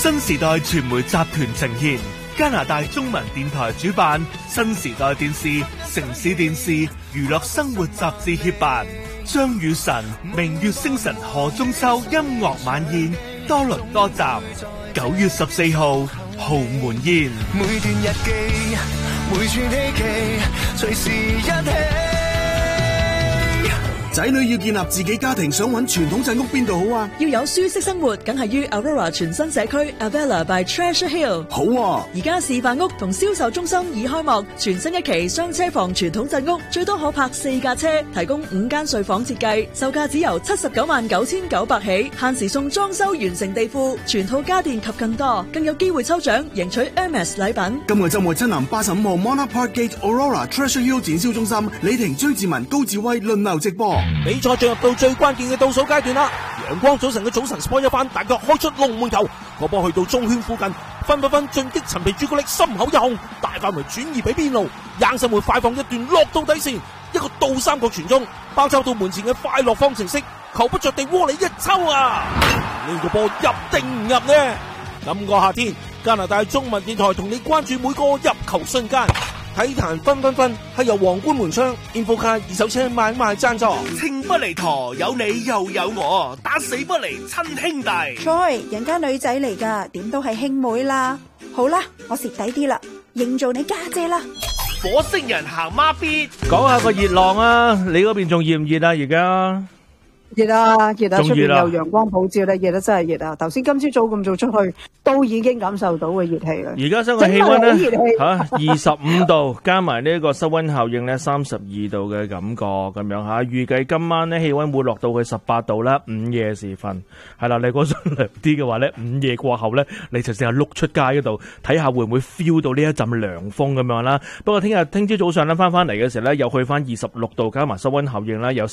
新時代傳媒集團呈現，加拿大中文電台主辦，新時代電視、城市電視、娛樂生活雜誌協辦，張雨晨、明月星辰何中秋音樂晚宴多倫多站，9月14號豪門宴。 每段日記，每串希冀，隨時一起。 仔女要建立自己家庭，想揾傳統鎮屋邊度好啊？ 要有舒適生活，梗係於 Aurora 全新社區 Avella by Treasure Hill。 好啊！ 而家示範屋同銷售中心已開幕，全新一期雙車房傳統鎮屋，最多可泊4架車，提供5間睡房設計，售價只由799900起，限時送裝修完成地庫、全套家電及更多，更有機會抽獎贏取 Hermes 禮品。 今個週末親臨85號 Monarch Park Gate Aurora Treasure Hill 展銷中心，李婷、張志文、高志威輪流直播。 比賽進入到最關鍵嘅倒數階段啦！陽光早晨嘅早晨 sport 一番，大腳開出龍門球，個波去到中圈附近，分進擊陳皮朱古力心口一控，大範圍轉移俾邊路，硬生活快放一段落到底線，一個倒三角傳中，包抄到門前嘅快樂方程式，球不着地窩裏一抽啊！呢個波入定唔入呢？今個夏天，加拿大中文電台同你關注每個入球瞬間。體壇分係由皇冠門窗 Infocar 二手車買賣贊助。 情不離陀，有你又有我，打死不離親兄弟。 Troy，人家女仔嚟噶，點都係兄妹啦。好啦，我蝕底啲啦，認做你家姐啦。 火星人行孖咇， 講下個熱浪啊！你嗰邊仲熱唔熱啊？而家？ 熱啊，出邊有陽光普照咧，熱得真係熱啊！頭先今朝早咁早出去，都已經感受到嘅熱氣啦。 而家室外氣溫咧吓25度，加埋呢個室溫效應咧32度嘅感覺咁樣吓。預計今晚咧氣溫會落到去18度啦。午夜時分係啦，你嗰想涼啲嘅話咧，午夜過後咧，你就試下碌出街嗰度睇下會唔會 feel 到呢一陣涼風咁樣啦。不過聽朝早上咧翻嚟嘅時候咧，又去翻26度，加埋室溫效應啦，有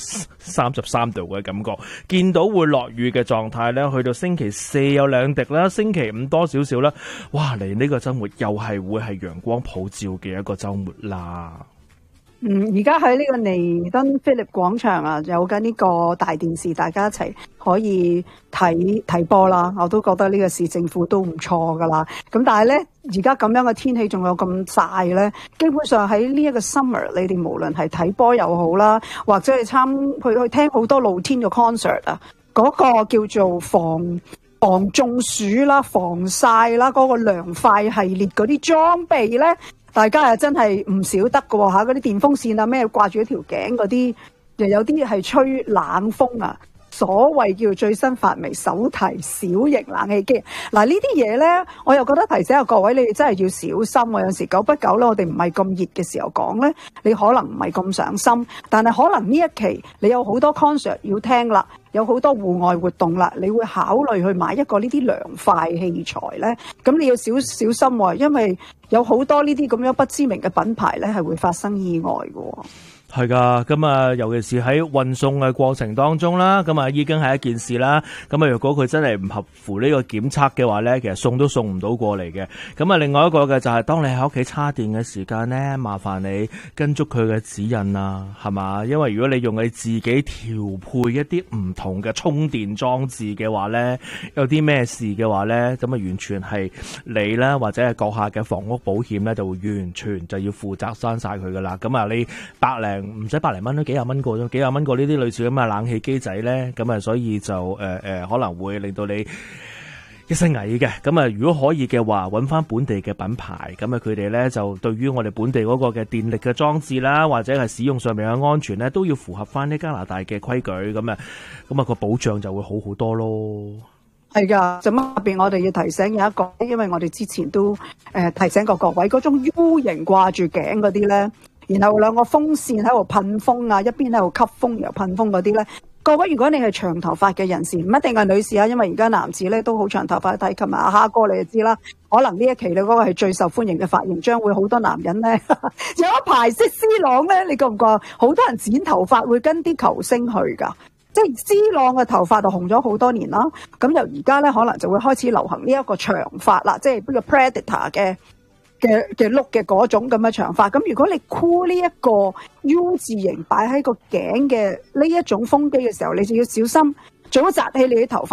33度嘅感覺，見到會落雨嘅狀態咧，去到星期4有2滴啦，星期5多少少啦，哇！嚟呢個週末又係會係陽光普照嘅一個週末啦。 而家喺呢個彌敦菲利廣場啊，有緊呢個大電視，大家一齊可以睇波啦。我都覺得呢個市政府都唔錯噶啦。咁但係咧，而家咁樣嘅天氣仲有咁曬咧，基本上喺呢一個 summer， 你哋無論係睇波又好啦，或者係去聽好多露天嘅 concert 啊，嗰個叫做防中暑啦、防曬啦，嗰個涼快系列嗰啲裝備咧，大家又真係唔少得㗎喎嚇，嗰啲電風扇啊咩掛住一條頸嗰啲，又有啲係吹冷風啊。所謂叫最新發明手提小型冷氣機，嗱呢啲嘢咧，我又覺得提醒下各位，你哋真係要小心。有陣時久不久咧，我哋唔係咁熱嘅時候講咧，你可能唔係咁上心，但係可能呢一期你有好多 concert 要聽啦，有好多戶外活動啦，你會考慮去買一個呢啲涼快器材咧，咁你要小心喎，因為有好多呢啲咁樣不知名嘅品牌咧係會發生意外嘅。 係噶，咁啊，尤其是喺運送嘅過程當中啦，咁啊，已經係一件事啦。咁啊，如果佢真係唔合乎呢個檢測嘅話咧，其實送都送唔到過嚟嘅。咁啊，另外一個嘅就係當你喺屋企叉電嘅時間咧，麻煩你跟足佢嘅指引啊，係嘛？因為如果你用你自己調配一啲唔同嘅充電裝置嘅話咧，有啲咩事嘅話咧，咁啊，完全係你啦，或者係閣下嘅房屋保險咧，就會完全就要負責閂晒佢噶啦。咁啊，你唔使百零蚊都幾廿蚊個啫，幾廿蚊個呢啲類似咁嘅冷氣機仔咧，咁啊，所以就可能會令到你一身蟻嘅。咁啊，如果可以嘅話，揾翻本地嘅品牌，咁啊，佢哋咧就對於我哋本地嗰個嘅電力嘅裝置啦，或者係使用上面嘅安全咧，都要符合翻啲加拿大嘅規矩，咁啊個保障就會好好多咯。 係噶，咁入邊我哋要提醒有一個，因為我哋之前都提醒過各位，嗰種 U 型掛住頸嗰啲咧。然後兩個風扇喺度噴風啊，一邊喺度吸風又噴風嗰啲咧。各位，如果你係長頭髮嘅人士，唔一定係女士啊，因為而家男士咧都好長頭髮。睇琴日阿蝦哥你就知啦，可能呢一期你嗰個係最受歡迎嘅髮型，將會好多男人咧有一排式 C 朗咧，你覺唔覺？好多人剪頭髮會跟啲球星去㗎，即係 C 朗嘅頭髮就紅咗好多年啦。咁由而家咧可能就會開始流行呢一個長髮啦，即係呢個 Predator 嘅 look 嘅嗰種咁嘅長髮，咁如果你箍呢一個 U 字形擺喺個頸嘅呢一種風機嘅時候，你就要小心，做咗紮起你啲頭髮，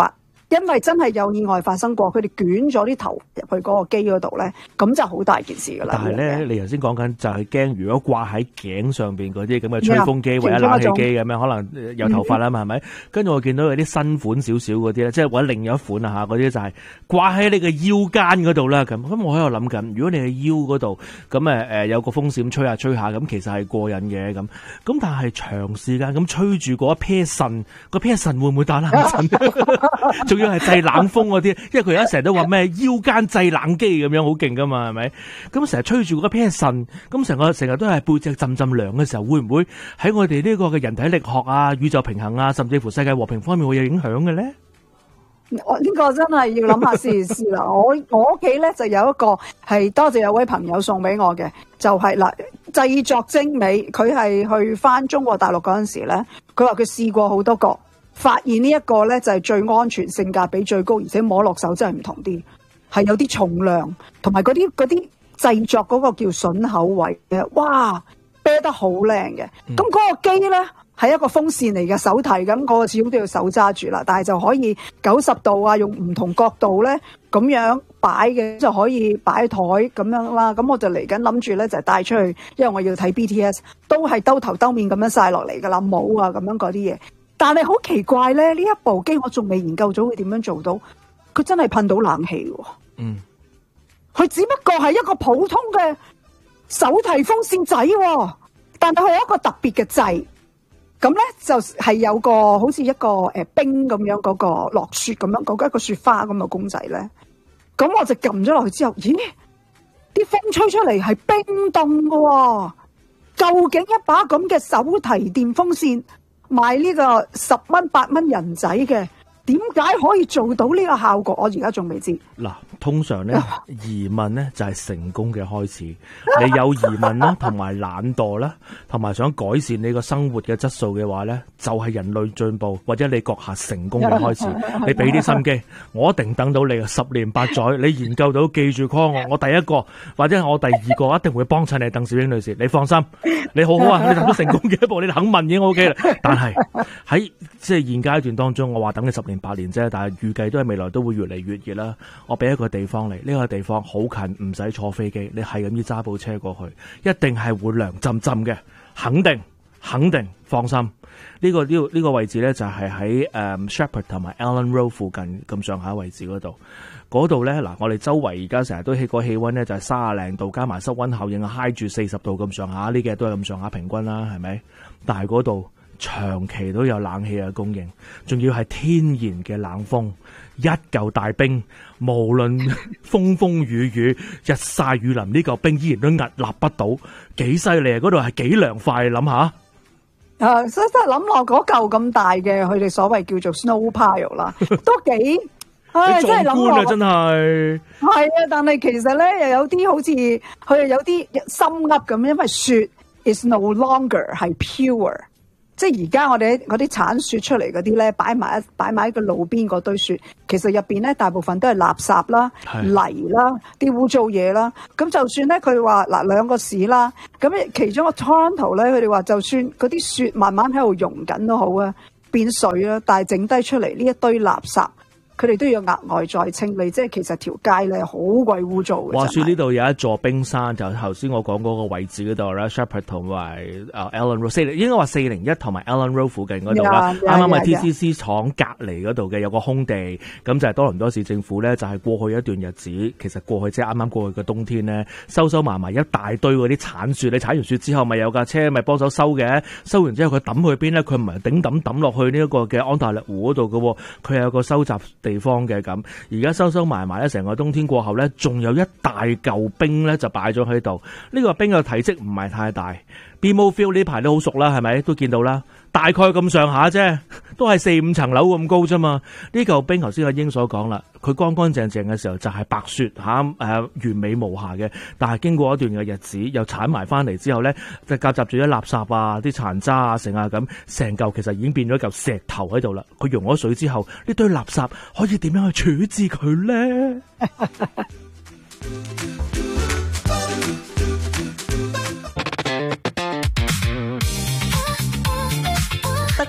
因為真係有意外發生過，佢哋捲咗啲頭入去嗰個機嗰度咧，咁就好大件事㗎啦。 但係咧，你頭先講緊就係驚，如果掛喺頸上邊嗰啲咁嘅吹風機或者冷氣機咁樣，可能有頭髮啦嘛，係咪？跟住我見到有啲新款少少嗰啲咧，即係或者另一款啊嚇，嗰啲就係掛喺你嘅腰間嗰度啦。咁我喺度諗緊，如果你嘅腰嗰度咁有個風扇吹下吹下，咁其實係過癮嘅咁。咁但係長時間咁吹住嗰一 pair 腎，個 pair 腎會唔會打冷震？仲要係製冷風嗰啲，因為佢而家成日都話咩腰間製冷機咁樣好勁噶嘛，係咪？咁成日吹住嗰 pair 腎，咁成日都係背脊浸涼嘅時候，會唔會喺我哋呢個嘅人體力學啊、宇宙平衡啊，甚至乎世界和平方面會有影響嘅咧？ 我呢個真係要諗下試試啦。我屋企咧就有一個係多謝有位朋友送俾我嘅，就係嗱製作精美。佢係去翻中國大陸嗰陣時咧，佢話佢試過好多個，發現呢一個咧就係最安全、性價比最高，而且摸落手真係唔同啲，係有啲重量，同埋嗰啲製作嗰個叫榫口位嘅，哇，啤得好靚嘅。咁嗰個機咧係一個風扇嚟嘅，手提咁，嗰個始終都要手揸住啦，但係就可以90度啊，用唔同角度咧咁樣擺嘅，就可以擺台咁樣啦。咁我就嚟緊諗住咧就帶出去，因為我要睇 BTS， 都係兜頭兜面咁樣曬落嚟噶啦，帽啊咁樣嗰啲嘢。但係好奇怪咧，呢一部機我仲未研究咗佢點樣做到，佢真係噴到冷氣喎。佢只不過係一個普通嘅手提風扇仔喎，但係佢有一個特別嘅掣。咁咧就係有個好似一個冰咁樣嗰個落雪咁樣嗰一個雪花咁嘅公仔咧，咁我就撳咗落去之後，咦？啲風吹出嚟係冰凍㗎喎，究竟一把咁嘅手提電風扇賣呢個10蚊8蚊人仔嘅，點解可以做到呢個效果？我而家仲未知。 嗱，通常咧疑問咧就係成功嘅開始。你有疑問啦，同埋懶惰啦，同埋想改善你個生活嘅質素嘅話咧，就係人類進步或者你閣下成功嘅開始。你俾啲心機，我一定等到你10年8載。你研究到，記住 call 我第一個或者我第二個，一定會幫襯你，鄧小英女士。你放心，你好好啊，你踏咗成功嘅一步，你肯問已經 OK 啦。但係喺即係現階段當中，我話等你10年8年啫，但係預計都係未來都會越嚟越熱啦。我俾一個地方嚟，呢個地方好近，唔使坐飛機，你係咁要揸部車過去，一定係會涼浸浸嘅，肯定，放心。呢個位置咧就係喺Shepherd 同埋 Allen Road 附近咁上下位置嗰度咧。嗱，我哋周圍而家成日都起個氣溫咧就係30零度，加埋室溫效應啊，high 住40度咁上下，呢幾日都係咁上下平均啦，係咪？但係嗰度長期都有冷氣嘅供應，仲要係天然嘅冷風，一嚿大冰，無論風雨雨、日曬雨淋，呢嚿冰依然都屹立不倒，幾犀利啊！嗰度係幾涼快，諗下。 所以真係諗落嗰嚿咁大嘅，佢哋所謂叫做 snow pile 啦，都幾真係諗落真係係啊！但係其實咧又有啲好似佢又有啲心噏咁，因為雪 is no longer 係 pure。即係而家我哋嗰啲鏟雪出嚟嗰啲咧，擺埋喺個路邊嗰堆雪，其實入邊咧大部分都係垃圾啦、泥啦、啲污糟嘢啦。咁就算咧，佢哋話嗱兩個市啦，咁其中個 Toronto 咧，佢哋話就算嗰啲雪慢慢喺度溶緊都好啊，變水啦，但係整低出嚟呢一堆垃圾，佢哋都要額外再清理，即係其實條街咧好鬼污糟嘅。話說呢度有一座冰山，就頭先我講嗰個位置嗰度啦 ，Shepherd 同埋Allen Road，應該話401同埋 Allen Road 附近嗰度啦。啱啱係 TCC 廠隔離嗰度嘅有個空地，咁就係多倫多市政府咧，就係過去一段日子，其實過去即係啱啱過去嘅冬天咧，收埋一大堆嗰啲鏟雪。你鏟完雪之後，咪有架車咪幫手收嘅，收完之後佢抌去邊咧？佢唔係抌落去呢一個嘅安大略湖嗰度嘅，佢係有個收集地方嘅。咁而家收埋咧，成個冬天過後咧，仲有一大嚿冰咧就擺咗喺度。呢個冰嘅體積唔係太大。BMO Field 呢排都好熟啦，係咪都見到啦？大概咁上下啫，都係4-5層樓咁高啫嘛。呢嚿冰頭先阿英所講啦，佢乾乾淨淨嘅時候就係白雪完美無瑕嘅。但係經過一段嘅日子，又鏟埋翻嚟之後咧，就夾雜住啲垃圾啊、啲殘渣啊、成成嚿其實已經變咗嚿石頭喺度啦。佢溶咗水之後，呢堆垃圾可以點樣去處置佢咧？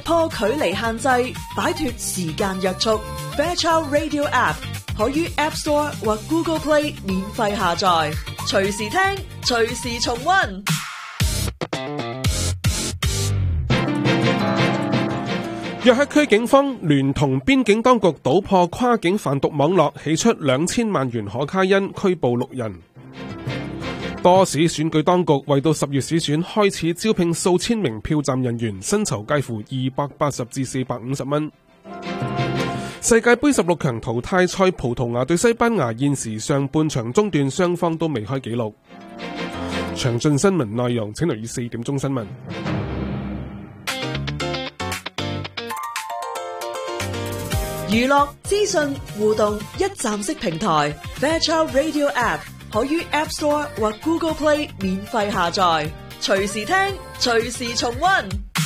破距離限制，擺脫時間約束。Fairchild Radio App 可於 App Store 或 Google Play 免費下載，隨時聽，隨時重溫。 約克區警方聯同邊境當局搗破跨境販毒網絡，起出2000萬元可卡因，拘捕6人。多市選舉當局為到10月市選開始招聘數千名票站人員，薪酬介乎280至450蚊。世界盃16強淘汰賽，葡萄牙對西班牙現時上半場中段雙方都未開紀錄。詳盡新聞內容請留意4點鐘新聞。 娛樂資訊互動一站式平台 Fairchild Radio App 可於 App Store 或 Google Play 免費下載，隨時聽，隨時重溫。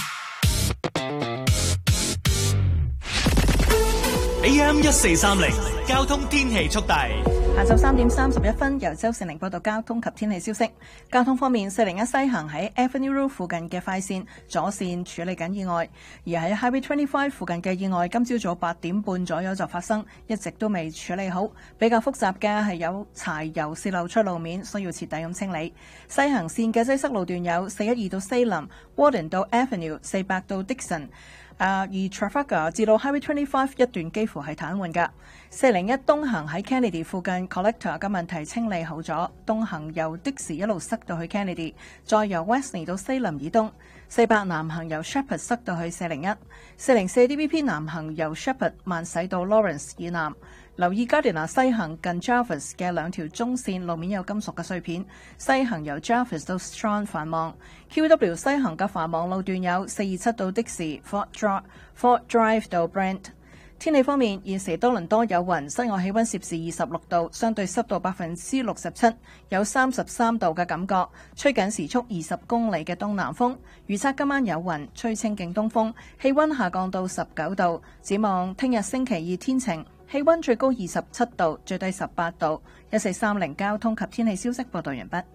AM 1430交通天氣速遞。 下晝3點31分，由周善玲報道交通及天氣消息。交通方面，401西行喺 Avenue Road 附近嘅快線左線處理緊意外，而喺 Highway 25附近嘅意外，今朝早8點半左右就發生，一直都未處理好。比較複雜嘅係有柴油洩漏出路面，需要徹底咁清理。西行線嘅擠塞路段有412到西林、Warden 到 Avenue、400到 Dixon。而 Trafalgar 至到 Highway 25一段幾乎係癱瘓㗎。401東行喺 Kennedy 附近 Collector 嘅問題清理好咗，東行由的士一路塞到去 Kennedy， 再由 Wesley 到西林以東。400南行由 Shepherd 塞到去401， 404 DVP 南行由 Shepherd 慢駛到 Lawrence 以南。留意 Gardiner 西行近 Jarvis 嘅2條中線路面有金屬嘅碎片，西行由 Jarvis 到 Strand 繁忙。QW 西行嘅繁忙路段有427到的士 Fort Drive 到 Brent。天氣方面，現時多倫多有雲，室外氣溫攝氏26度，相對濕度67%，有33度嘅感覺，吹緊時速20公里嘅東南風。預測今晚有雲，吹清勁東風，氣溫下降到19度。展望聽日星期2天晴，氣溫最高27度，最低18度。1430交通及天氣消息報道完畢。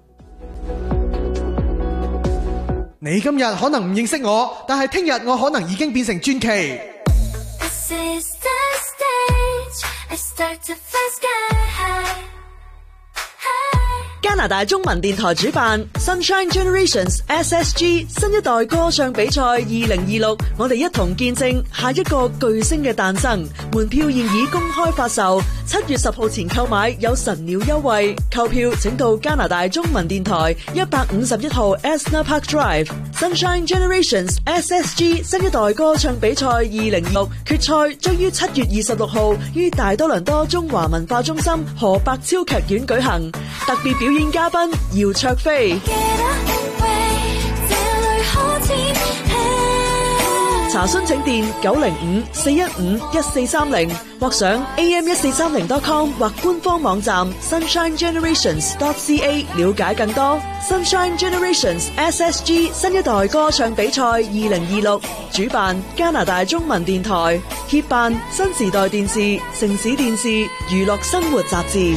你今日可能唔認識我，但係聽日我可能已經變成傳奇。 加拿大中文電台主辦 Sunshine Generations SSG 新一代歌唱比賽2026，我哋一同見證下一個巨星嘅誕生。門票現已公開發售，7月10號前購買有神鳥優惠。購票請到加拿大中文電台151號 Esner Park Drive。Sunshine Generations SSG 新一代歌唱比賽2026決賽將於7月26號於大多倫多中華文化中心河百超劇院舉行，特別表演嘉賓姚卓飛。查詢請電905-415-1430或上 am1430.com 或官方網站 sunshinegenerations.ca 了解更多。Sunshine Generations SSG 新一代歌唱比賽2026主辦加拿大中文電台，協辦新時代電視、城市電視、娛樂生活雜誌。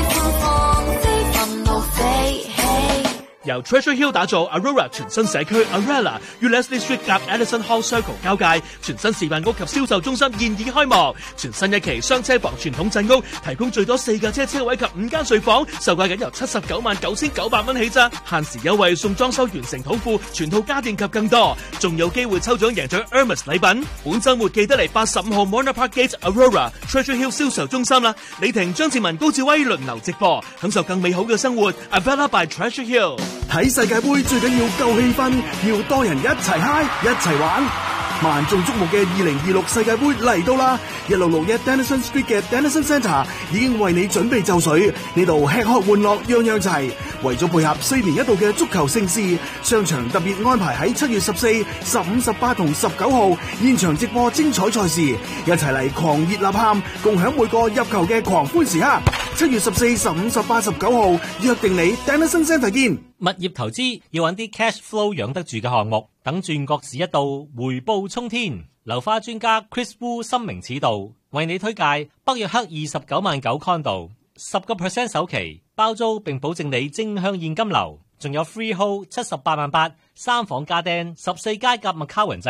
由 Treasure Hill 打造 Aurora 全新社區 Arella 與 Leslie Street 夾 Edison Hall Circle 交界，全新示範屋及銷售中心現已開幕。全新一期雙車房傳統鎮屋，提供最多4架車位及5間睡房，售價僅由799900蚊起咋，限時優惠送裝修完成土庫、全套家電及更多，仲有機會抽獎贏取 Hermes 禮品。本週末記得嚟85號 Mona Park Gate Aurora Treasure Hill 銷售中心啦！李婷、張志文、高志威輪流直播，享受更美好嘅生活。Avella by Treasure Hill。 睇世界盃最緊要夠氣氛，要多人一齊嗨一齊玩。萬眾矚目嘅2026世界盃嚟到啦！1661 Denison Street 嘅 Denison Centre 已經為你準備就緒，呢度吃喝玩樂樣樣齊。為咗配合4年一度嘅足球盛事，商場特別安排喺7月14、15、18同19號現場直播精彩賽事，一齊嚟狂熱吶喊，共享每個入球嘅狂歡時刻。7月14、15、18、19號約定你 Denison Centre 見。 物業投資要揾啲 cash flow 養得住嘅項目，等轉角市一到，回報沖天。樓花專家 Chris Wu 深明此道，為你推介北約克29萬9 condo， 10% 首期包租並保證你正向現金流，仲有 freehold 78萬8 3房家丁14街夾麥卡雲鎮屋，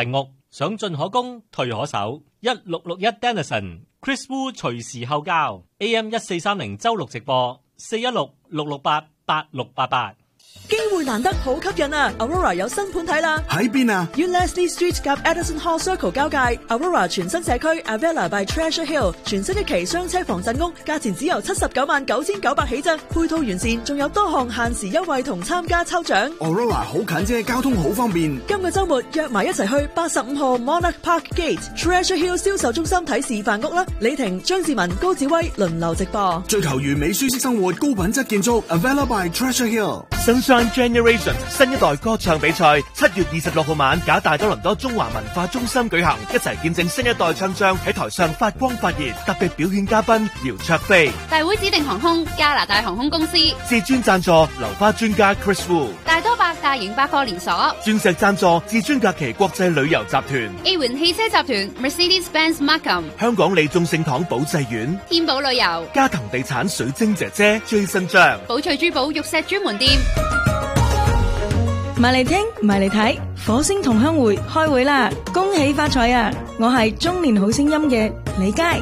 上進可攻，退可守。1661 Dennison Chris Wu 隨時後交 AM 1430周六直播416-668-8688。 機會難得好吸引啊 ！Aurora 有新盤睇啦， 喺邊啊 ？U Leslie Street 夾 Edison Hall Circle 交界 ，Aurora 全新社區 Avella by Treasure Hill 全新一期雙車房鎮屋，價錢只由799900起啫，配套完善，仲有多項限時優惠同參加抽獎。 Aurora 好近啫，交通好方便。 今個週末約埋一齊去85號 Monarch Park Gate Treasure Hill 銷售中心睇示範屋啦！李婷、張志文、高志威輪流直播， 追求完美舒適生活，高品質建築 Avella by Treasure Hill。Sunshine Generation 新一代歌唱比賽7月26號晚，假大多倫多中華文化中心舉行，一齊見證新一代唱將喺台上發光發熱。特別表演嘉賓姚焯菲， 大會指定航空加拿大航空公司， 至尊贊助流花專家 Chris Wu， 大多百大型百貨連鎖， 鑽石贊助至尊假期國際旅遊集團， A 環汽車集團 Mercedes-Benz Markham， 香港利眾聖堂保濟苑， 天寶旅遊， 嘉騰地產水晶姐姐最新章， 寶翠珠寶玉石專門店。 埋嚟聽，埋嚟睇，火星同鄉會開會啦！恭喜發財啊！我係中年好聲音嘅李佳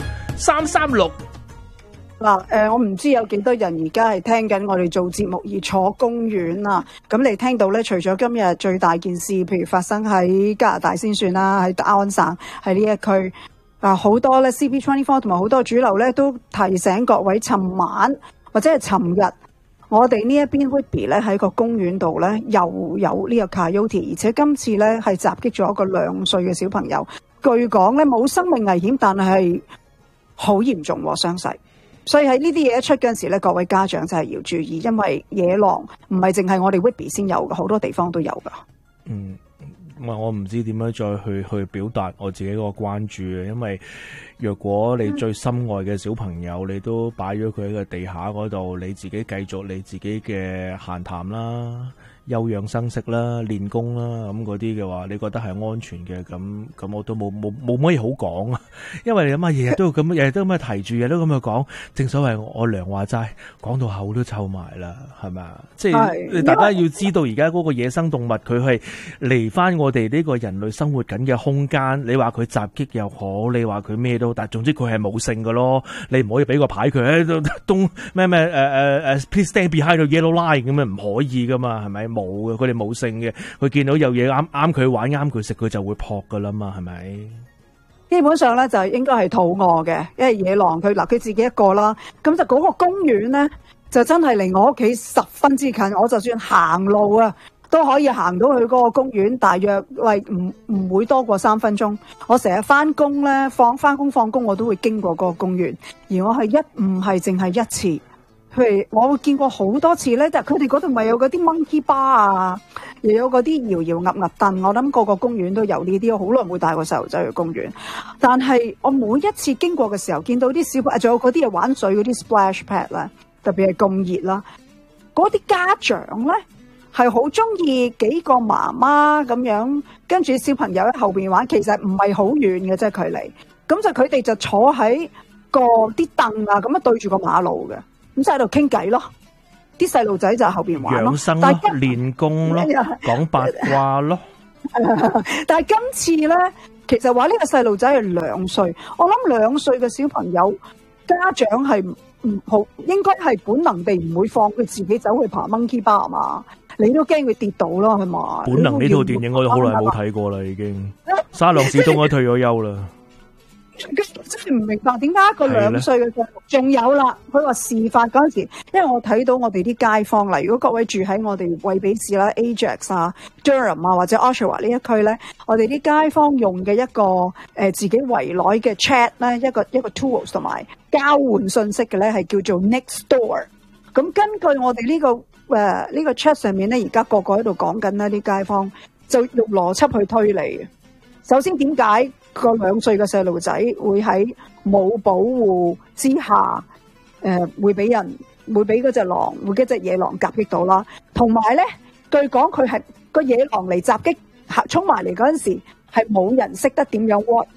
336。 嗱，我唔知有幾多人而家係聽緊我哋做節目而坐公園啊！咁你聽到咧，除咗今日最大件事，譬如發生喺加拿大先算啦，喺安省喺呢一區好多咧 CP24 同埋好多主流咧都提醒各位，尋晚或者係尋日。我哋呢一邊 Whitby 咧喺個公園度咧又有呢個 coyote， 而且今次咧係襲擊咗一個2歲嘅小朋友。據講咧冇生命危險，但係好嚴重傷勢。所以喺呢啲嘢一出嗰陣時咧，各位家長真係要注意，因為野狼唔係淨係我哋 Whitby 先有嘅，好多地方都有噶。 我唔知點樣再去表達我自己個關注嘅，因為若果你最心愛嘅小朋友，你都擺咗佢喺個地下嗰度，你自己繼續你自己嘅閒談啦、休養生息啦、練功啦，咁嗰啲嘅話，你覺得係安全嘅，咁我都冇乜嘢好講啊！因為你諗下，日日都咁提住，日日都咁樣講，正所謂我娘話齋，講到口都臭埋啦，係咪啊？即係大家要知道，而家嗰個野生動物佢係嚟翻我哋呢個人類生活緊嘅空間。你話佢襲擊又好，你話佢咩都，但係總之佢係冇性㗎咯。你唔可以俾個牌佢喺度東咩please stand behind the yellow line 咁樣，唔可以噶嘛，係咪？冇嘅，佢哋冇性嘅，佢見到有嘢啱佢玩啱佢食，佢就會撲噶啦嘛，係咪？ 基本上咧就應該係肚餓嘅，因為野狼佢自己一個啦，咁就嗰個公園咧就真係離我屋企10分之近，我就算行路啊都可以行到去嗰個公園，大約唔會多過3分鐘。我成日翻工咧，翻工放工我都會經過嗰個公園，而我係唔係淨係一次。譬如我會見過好多次咧，但係佢哋嗰度咪有嗰啲 monkey bar 啊，又有嗰啲搖搖鴨鴨凳。我諗個個公園都有呢啲，我好耐冇帶個細路仔去公園。但係我每一次經過嘅時候，見到啲小朋友，仲有嗰啲玩水嗰啲 splash pad 咧，特別係咁熱啦，嗰啲家長咧係好中意幾個媽媽咁樣跟住小朋友喺後邊玩，其實唔係好遠嘅啫距離。咁就佢哋就坐喺啲凳啊，咁樣對住個馬路嘅。咁就喺度傾偈咯，啲細路仔就喺後邊玩咯， 養生咯，練功咯，講八卦咯。 但係今次咧，其實話呢個細路仔係2歲，我諗2歲嘅小朋友，家長係唔好，應該係本能地唔會放佢自己走去爬 monkey bar 嘛。你都驚佢跌倒咯，係嘛？ 本能呢套電影我都好耐冇睇過啦，已經。沙朗史東都退咗休啦。 真係唔明白點解一個2歲嘅細路，仲有啦，佢話事發嗰陣時，因為我睇到我哋啲街坊啦，如果各位住喺我哋惠比市啦、Ajax 啊、Durham 啊或者 Oshawa 呢一區咧，我哋啲街坊用嘅一個自己圍內嘅 chat 咧，一個 tools 同埋交換信息嘅咧，係叫做 Nextdoor。咁根據我哋呢個 chat 上面咧，而家個個喺度講緊啦，啲街坊就用邏輯去推理。首先點解個2歲嘅細路仔會喺冇保護之下，會俾嗰隻狼，會嗰隻野狼夾擊到啦。同埋咧，據講佢係個野狼嚟襲擊，衝埋嚟嗰陣時係冇人識得點樣 ward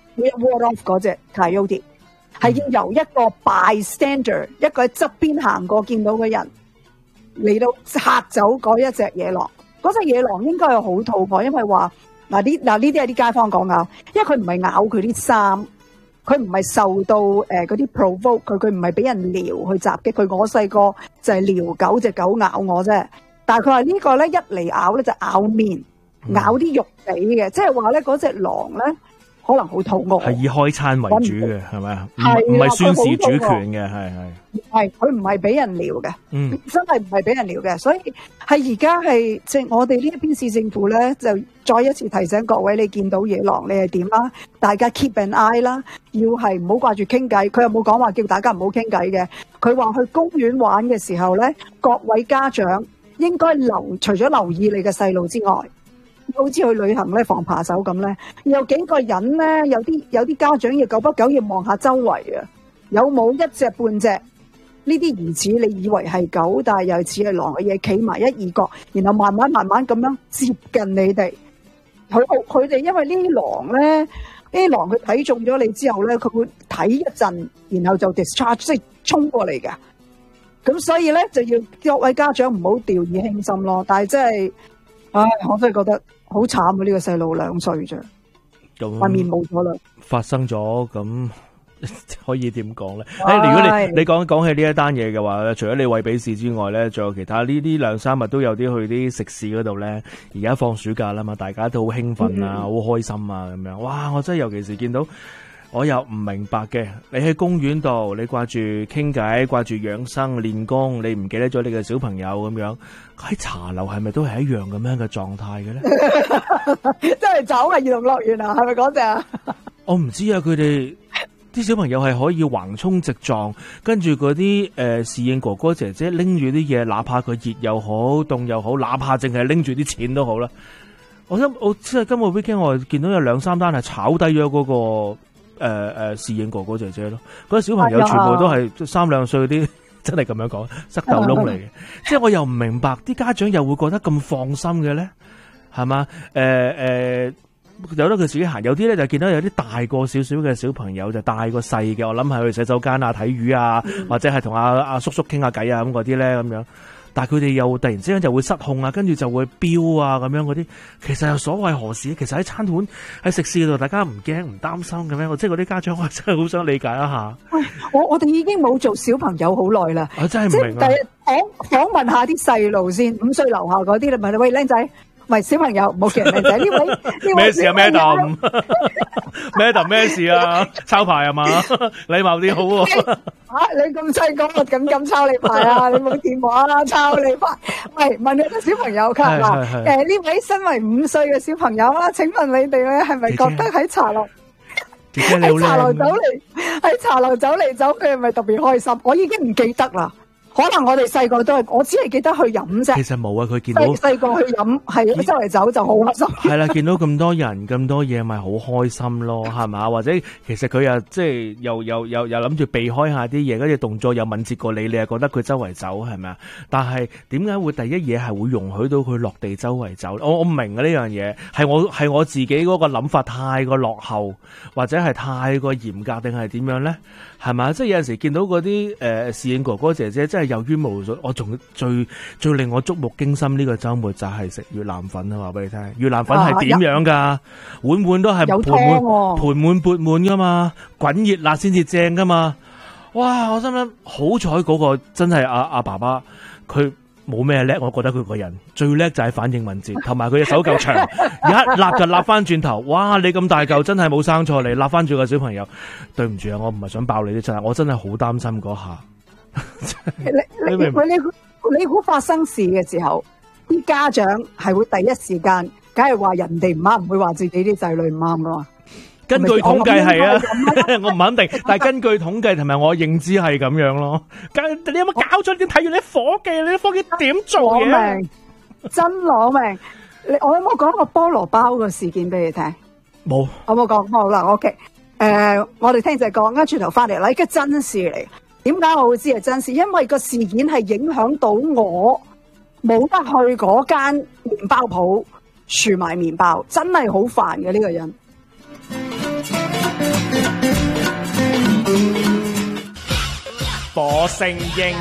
off 嗰隻 coyote， 係要由一個 bystander， 一個喺側邊行過見到嘅人嚟到嚇走嗰一隻野狼。嗰隻野狼應該係好肚餓，因為話呢啲係啲街坊講㗎，因為佢唔係咬佢啲衫，佢唔係受到嗰啲 provoke， 佢唔係俾人撩去襲擊佢。我細個就係撩狗，隻狗咬我啫。但係佢話呢個咧一嚟咬咧就咬面，咬啲肉地嘅，即係話咧嗰隻狼咧可能好肚餓， 係以開餐為主嘅，係咪啊？唔係宣示主權嘅，係佢唔係俾人撩嘅，真係唔係俾人撩嘅。所以係而家係即係我哋呢一邊市政府咧，就再一次提醒各位，你見到野狼你係點啦？大家 keep an eye 啦，要係唔好掛住傾偈。佢又冇講話叫大家唔好傾偈嘅，佢話去公園玩嘅時候咧，各位家長應該除咗留意你嘅細路之外，好似去旅行咧防扒手咁咧，有幾個人咧，有啲家長要久不久要望下周圍啊，有冇一隻半隻呢啲疑似你以為係狗，但係又似係狼嘅嘢，企埋一二角，然後慢慢咁樣接近你哋。佢哋因為呢啲狼佢睇中咗你之後咧，佢會睇一陣，然後就 discharge 即係衝過嚟嘅。咁所以咧就要各位家長唔好掉以輕心咯。但係真係，我真係覺得好慘啊！呢個細路2歲啫，塊面冇咗啦。 發生咗咁可以點講咧？如果你講起呢一單嘢嘅話，除咗你餵俾市之外咧，仲有其他呢2-3日都有啲去啲食肆嗰度咧。而家放暑假啦嘛，大家都好興奮啊，好開心啊咁樣。哇！我真係尤其是見到。我又唔明白嘅，你喺公園度，你掛住傾偈，掛住養生練功，你唔記得咗你嘅小朋友咁樣，喺茶樓係咪都係一樣咁樣嘅狀態嘅咧？ 真係走啊！兒童樂園啊，係咪嗰隻啊？ 我唔知啊，佢哋啲小朋友係可以橫衝直撞，跟住嗰啲侍應哥哥姐姐拎住啲嘢，哪怕佢熱又好，凍又好，哪怕淨係拎住啲錢都好啦。我即係今個 weekend 我見到有2-3單係炒低咗嗰個。侍應哥哥姐姐咯，嗰啲小朋友全部都係3-2歲嗰啲，真係咁樣講塞豆窿嚟嘅。即係我又唔明白啲家長又會覺得咁放心嘅咧，係嘛？有得佢自己行，有啲咧就見到有啲大個少少嘅小朋友就帶個細嘅，我諗係去洗手間啊睇魚啊，或者係同阿叔叔傾下偈啊咁嗰啲咧咁樣。但係佢哋又突然之間就會失控啊，跟住就會飆啊咁樣嗰啲，其實又所謂何事？其實喺餐館喺食肆度，大家唔驚唔擔心嘅咩？我即係嗰啲家長，我真係好想理解一下。 我哋已經冇做小朋友好耐啦， 我真係唔明啊！ 訪問下啲細路先，5歲樓下嗰啲，你問你喂僆仔。喂，小朋友唔好叫人靚仔，呢位咩事啊？Madam 咩事啊？抄牌係嘛？禮貌啲好喎。 你咁細個，我咁抄你牌啊？你冇電話啦，抄你牌。喂，問你個小朋友卡嗱，呢位身為5歲嘅小朋友啦，請問你哋咧係咪覺得喺茶樓喺茶樓走嚟走去係咪特別開心？我已經唔記得啦。可能我哋細個都係，我只係記得去飲啫。其實冇啊，佢見到細個去飲，係周圍走就好開心。 係啦，見到咁多人咁多嘢，咪好開心咯，係嘛？或者其實佢又即係又諗住避開下啲嘢，跟住動作又敏捷過你，你又覺得佢周圍走係咪啊？但係點解會第一嘢係會容許到佢落地周圍走？我唔明啊，呢樣嘢係我自己嗰個諗法太過落後，或者係太過嚴格，定係點樣咧？係嘛？即係有陣時見到嗰啲侍應哥哥姐姐真係有冤無數。我仲最令我觸目驚心呢個週末就係食越南粉啊！話俾你聽，越南粉係點樣㗎？碗碗都係盤滿缽滿㗎嘛，滾熱辣先至正㗎嘛！哇！我心諗好彩嗰個真係阿爸爸佢。冇咩叻，我覺得佢個人最叻就係反應敏捷，同埋佢隻手夠長，一立就立翻轉頭。哇！你咁大嚿真係冇生錯你，立翻住個小朋友。對唔住啊，我唔係想爆你啲真係，我真係好擔心嗰下。 你估發生事嘅時候，啲家長係會第一時間，梗係話人哋唔啱，唔會話自己啲仔女唔啱噶嘛？ 根據統計係啊，我唔肯定，但係根據統計同埋我認知係咁樣咯。你有冇搞錯？你睇住你伙計，你啲伙計點做嘢？ 真攞命！我有冇講過菠蘿包個事件俾你聽？ 冇。 我冇講過啦。OK，我哋聽就係講，啱轉頭翻嚟啦，呢個真事嚟。點解我會知係真事？因為個事件係影響到我冇得去嗰間麵包鋪儲埋麵包，真係好煩嘅呢個人。 火星英